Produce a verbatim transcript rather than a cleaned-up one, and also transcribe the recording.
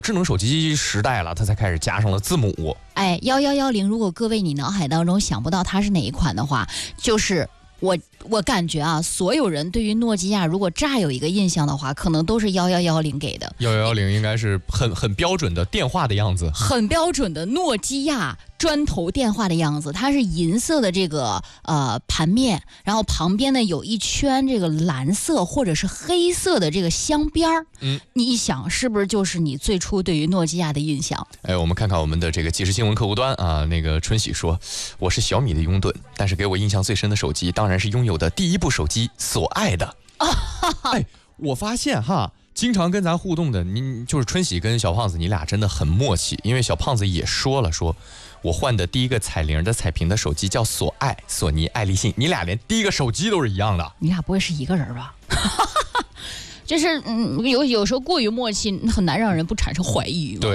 智能手机时代了，它才开始加上了字母。 哎，幺幺幺零，如果各位你脑海当中想不到它是哪一款的话，就是我我感觉啊，所有人对于诺基亚如果乍有一个印象的话，可能都是幺幺幺零给的。 幺幺幺零应该是很很标准的电话的样子， 很标准的诺基亚砖头电话的样子。它是银色的这个呃盘面，然后旁边呢有一圈这个蓝色或者是黑色的这个镶边儿。嗯，你一想是不是就是你最初对于诺基亚的印象？ 哎，我们看看我们的这个即时新闻客户端啊，那个春喜说，我是小米的拥趸，但是给我印象最深的手机当然是拥有的第一部手机所爱的。哎，我发现哈。经常跟咱互动的，您就是春喜跟小胖子，你俩真的很默契。因为小胖子也说了说，我换的第一个彩铃的彩屏的手机叫索爱，索尼爱立信，你俩连第一个手机都是一样的。 你俩不会是一个人吧？就是嗯，有有时候过于默契，很难让人不产生怀疑。 对。